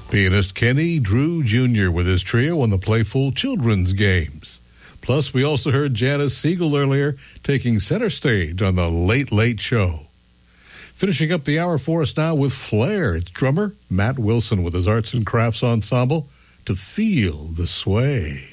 Pianist Kenny Drew Jr. with his trio on the Playful Children's Games. Plus, we also heard Janice Siegel earlier taking center stage on The Late Late Show. Finishing up the hour for us now with Flair. It's drummer Matt Wilson with his Arts and Crafts Ensemble, To Feel the Sway.